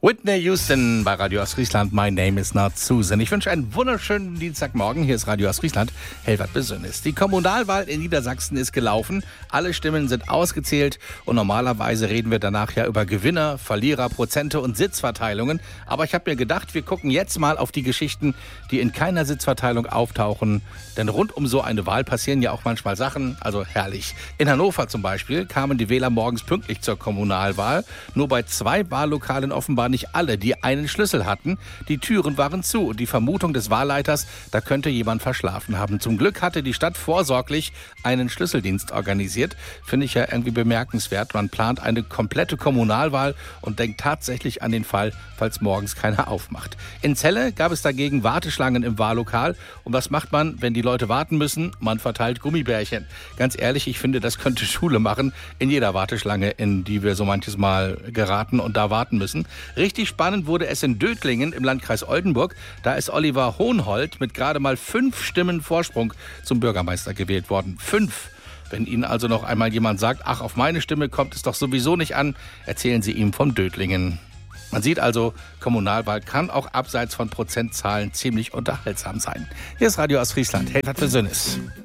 Whitney Houston bei Radio Ostfriesland. My name is not Susan. Ich wünsche einen wunderschönen Dienstagmorgen. Hier ist Radio Ostfriesland. Helvert Besönnis. Die Kommunalwahl in Niedersachsen ist gelaufen. Alle Stimmen sind ausgezählt. Und normalerweise reden wir danach ja über Gewinner, Verlierer, Prozente und Sitzverteilungen. Aber ich habe mir gedacht, wir gucken jetzt mal auf die Geschichten, die in keiner Sitzverteilung auftauchen. Denn rund um so eine Wahl passieren ja auch manchmal Sachen. Also herrlich. In Hannover zum Beispiel kamen die Wähler morgens pünktlich zur Kommunalwahl. Nur bei 2 Wahllokalen offenbar nicht alle, die einen Schlüssel hatten. Die Türen waren zu und die Vermutung des Wahlleiters, da könnte jemand verschlafen haben. Zum Glück hatte die Stadt vorsorglich einen Schlüsseldienst organisiert. Finde ich ja irgendwie bemerkenswert. Man plant eine komplette Kommunalwahl und denkt tatsächlich an den Fall, falls morgens keiner aufmacht. In Celle gab es dagegen Warteschlangen im Wahllokal. Und was macht man, wenn die Leute warten müssen? Man verteilt Gummibärchen. Ganz ehrlich, ich finde, das könnte Schule machen. In jeder Warteschlange, in die wir so manches Mal geraten und da warten müssen. Richtig spannend wurde es in Dötlingen im Landkreis Oldenburg. Da ist Oliver Hohnhold mit gerade mal 5 Stimmen Vorsprung zum Bürgermeister gewählt worden. 5. Wenn Ihnen also noch einmal jemand sagt, ach, auf meine Stimme kommt es doch sowieso nicht an, erzählen Sie ihm vom Dötlingen. Man sieht also, Kommunalwahl kann auch abseits von Prozentzahlen ziemlich unterhaltsam sein. Hier ist Radio Ostfriesland. Helvert Besönnis.